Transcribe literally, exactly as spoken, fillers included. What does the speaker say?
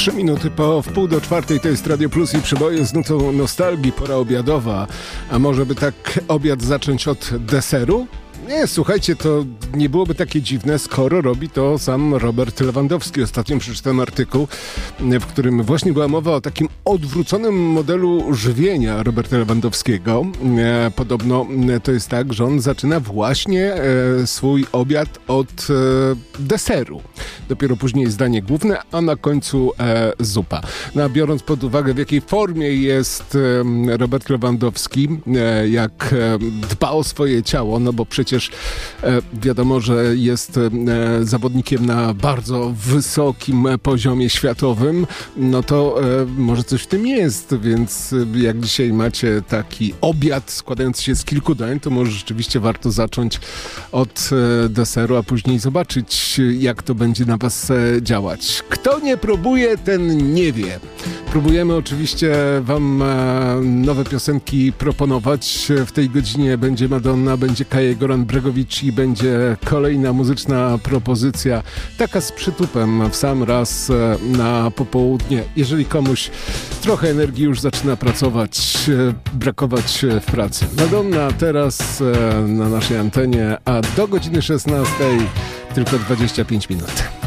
Trzy minuty po wpół do czwartej to jest Radio Plus i przeboje z nutą nostalgii, pora obiadowa. A może by tak obiad zacząć od deseru? Nie, słuchajcie, to nie byłoby takie dziwne, skoro robi to sam Robert Lewandowski. Ostatnio przeczytałem artykuł, w którym właśnie była mowa o takim odwróconym modelu żywienia Roberta Lewandowskiego. E, podobno to jest tak, że on zaczyna właśnie e, swój obiad od e, deseru. Dopiero później jest danie główne, a na końcu e, zupa. No, a biorąc pod uwagę, w jakiej formie jest e, Robert Lewandowski, e, jak e, dba o swoje ciało, no bo przecież E, wiadomo, że jest e, zawodnikiem na bardzo wysokim poziomie światowym, no to e, może coś w tym jest, więc e, jak dzisiaj macie taki obiad składający się z kilku dań, to może rzeczywiście warto zacząć od e, deseru, a później zobaczyć, jak to będzie na was e, działać. Kto nie próbuje, ten nie wie. Próbujemy oczywiście wam e, nowe piosenki proponować. W tej godzinie będzie Madonna, będzie Kaja Goran-Bregowicz i będzie kolejna muzyczna propozycja, taka z przytupem w sam raz e, na popołudnie. Jeżeli komuś trochę energii już zaczyna pracować, e, brakować w pracy. Madonna teraz e, na naszej antenie, a do godziny szesnastej tylko dwadzieścia pięć minut.